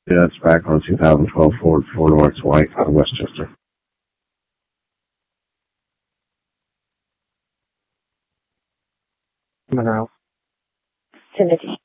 Yeah, it's back on 2012 Ford North White out of Westchester. Monroe. Timothy.